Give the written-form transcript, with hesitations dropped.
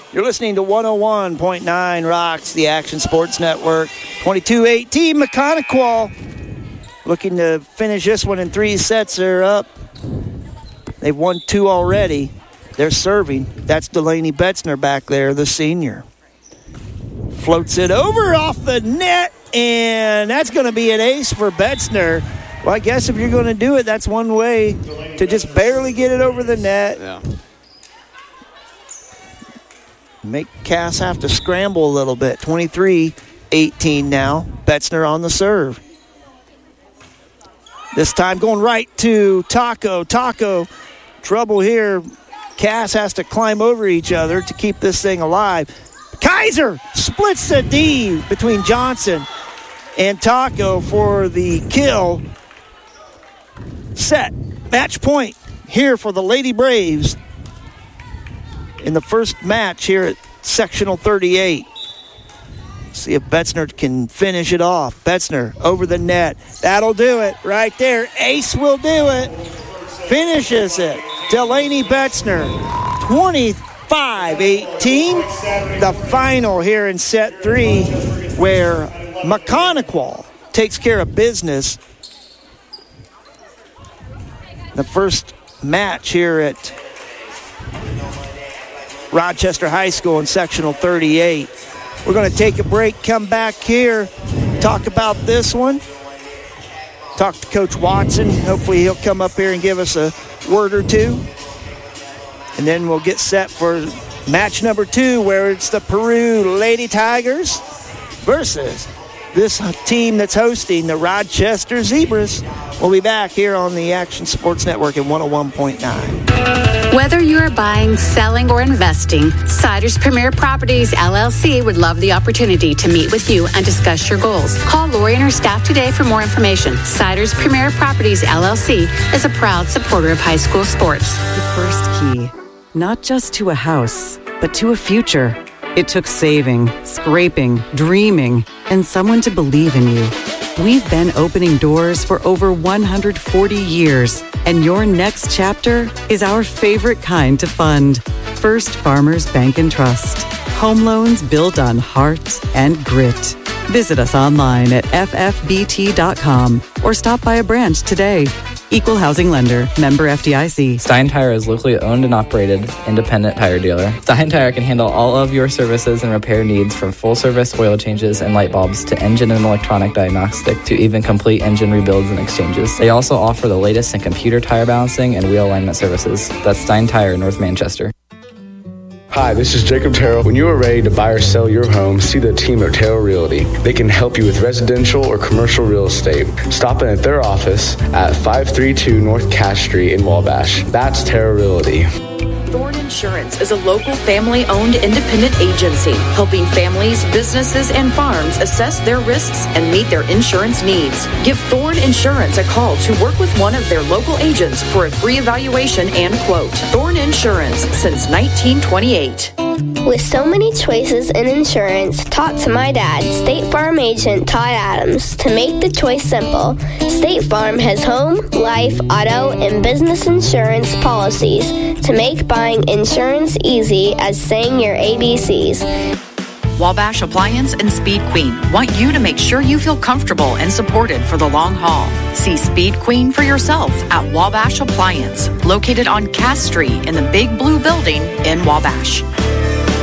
You're listening to 101.9 Rocks, the Action Sports Network. 22-18, Mechanical looking to finish this one in 3 sets. They're up. They've won 2 already. They're serving. That's Delaney Betzner back there, the senior. Floats it over off the net, and that's going to be an ace for Betzner. Well, I guess if you're going to do it, that's one way to just barely get it over the net. Yeah. Make Cass have to scramble a little bit. 23-18 now. Betzner on the serve. This time going right to Taco. Taco, trouble here. Cass has to climb over each other to keep this thing alive. Kaiser splits the D between Johnson and Taco for the kill. Set. Match point here for the Lady Braves in the first match here at Sectional 38. See if Betzner can finish it off. Betzner over the net. That'll do it right there. Ace will do it. Finishes it. Delaney Betzner, 25-18. The final here in set 3 where Mechanical takes care of business. The first match here at Rochester High School in Sectional 38. We're going to take a break, come back here, talk about this one. Talk to Coach Watson. Hopefully he'll come up here and give us a word or two. And then we'll get set for match number 2, where it's the Peru Lady Tigers versus this team that's hosting the Rochester Zebras. We'll be back here on the Action Sports Network at 101.9. Whether you're buying, selling, or investing, Siders Premier Properties, LLC would love the opportunity to meet with you and discuss your goals. Call Lori and her staff today for more information. Siders Premier Properties, LLC is a proud supporter of high school sports. The first key, not just to a house, but to a future. It took saving, scraping, dreaming, and someone to believe in you. We've been opening doors for over 140 years, and your next chapter is our favorite kind to fund. First Farmers Bank and Trust. Home loans built on heart and grit. Visit us online at ffbt.com or stop by a branch today. Equal housing lender. Member FDIC. Stein Tire is locally owned and operated independent tire dealer. Stein Tire can handle all of your services and repair needs, from full service oil changes and light bulbs to engine and electronic diagnostic to even complete engine rebuilds and exchanges. They also offer the latest in computer tire balancing and wheel alignment services. That's Stein Tire in North Manchester. Hi, this is Jacob Terrell. When you are ready to buy or sell your home, see the team at Terrell Realty. They can help you with residential or commercial real estate. Stop in at their office at 532 North Cass Street in Wabash. That's Terrell Realty. Thorn Insurance is a local family-owned independent agency helping families, businesses, and farms assess their risks and meet their insurance needs. Give Thorn Insurance a call to work with one of their local agents for a free evaluation and quote. Thorn Insurance since 1928. With so many choices in insurance, talk to my dad, State Farm agent Todd Adams, to make the choice simple. State Farm has home, life, auto, and business insurance policies to make buying insurance easy as saying your ABCs. Wabash Appliance and Speed Queen want you to make sure you feel comfortable and supported for the long haul. See Speed Queen for yourself at Wabash Appliance, located on Cass Street in the Big Blue Building in Wabash.